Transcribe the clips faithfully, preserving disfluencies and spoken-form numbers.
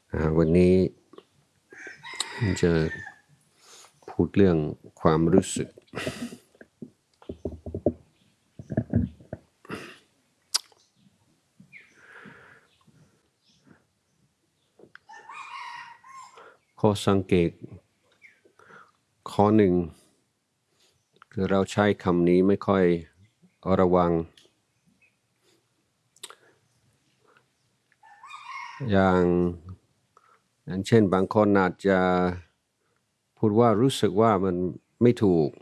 วันนี้จะพูดเรื่องความรู้สึกข้อสังเกตข้อหนึ่งคือเราใช้คำนี้ไม่ค่อยระวังอย่างอย่างเช่นบางคนอาจจะพูดว่ารู้สึกว่ามันไม่ถูก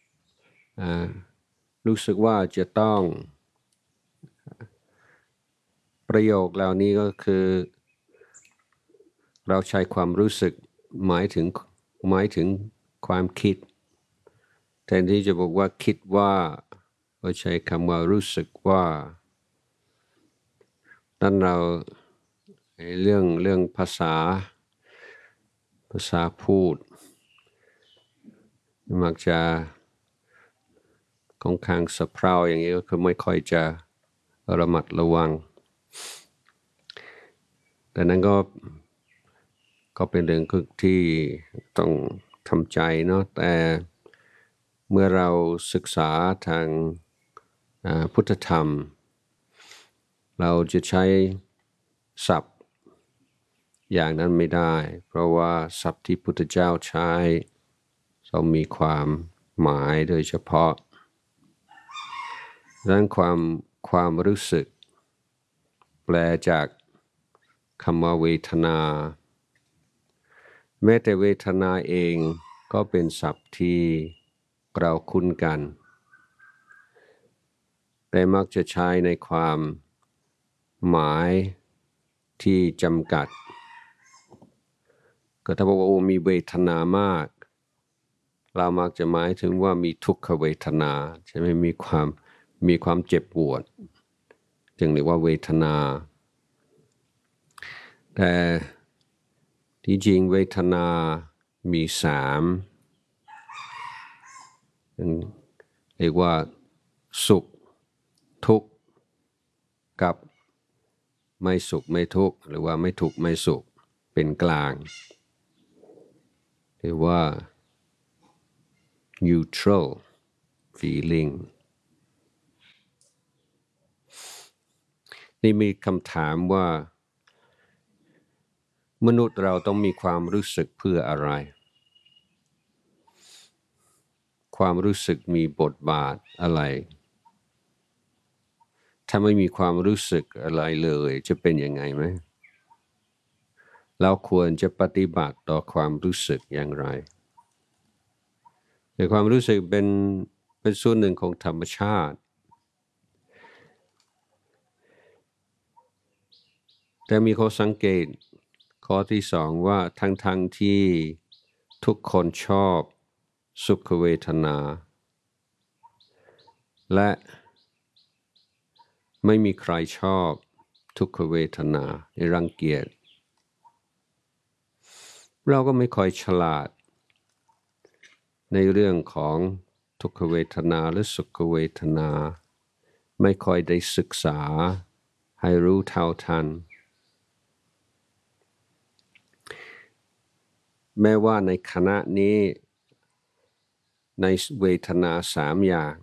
รู้สึกว่าจะต้องประโยคเหล่านี้ก็คือเราใช้ความรู้สึกหมายถึงหมายถึงความคิดแทนที่จะบอกว่าคิดว่าเราใช้คำว่ารู้สึกว่านั่นเราเรื่องเรื่องภาษาภาษาพูดมักจะค่อนข้างสะเพร่าอย่างนี้ก็คือไม่ค่อยจะระมัดระวังแต่นั้นก็ก็เป็นเรื่องที่ต้องทำใจเนาะแต่เมื่อเราศึกษาทางพุทธธรรมเราจะใช้ศัพท์อย่างนั้นไม่ได้เพราะว่าศัพท์ที่พุทธเจ้าใช้เขามีความหมายโดยเฉพาะดังนั้นความความรู้สึกแปลจากคำว่าเวทนาแม้แต่เวทนาเองก็เป็นศัพท์ที่เราคุ้นกันแต่มักจะใช้ในความหมายที่จำกัดก็ถ้าบอกว่าโอ้มีเวทนามากเรามักจะหมายถึงว่ามีทุกขเวทนาใช่ไหมมีความมีความเจ็บปวดจึงเรียกว่าเวทนาแต่ที่จริงเวทนามีสามเรียกว่าสุขทุกข์กับไม่สุขไม่ทุกข์หรือว่าไม่ทุกข์ไม่สุขเป็นกลางเรียกว่า neutral feeling นี่มีคำถามว่ามนุษย์เราต้องมีความรู้สึกเพื่ออะไรความรู้สึกมีบทบาทอะไรถ้าไม่มีความรู้สึกอะไรเลยจะเป็นยังไงไหมเราควรจะปฏิบัติต่อความรู้สึกอย่างไรแต่ความรู้สึกเป็นเป็นส่วนหนึ่งของธรรมชาติแต่มีข้อสังเกตข้อที่สองว่าทั้งๆ ท, ที่ทุกคนชอบสุขเวทนาและไม่มีใครชอบทุกขเวทนาในรังเกียจเราก็ไม่ค่อยฉลาดในเรื่องของทุกขเวทนาและสุขเวทนาไม่ค่อยได้ศึกษาให้รู้เท่าทันแม้ว่าในขณะนี้ในเวทนาสามอย่าง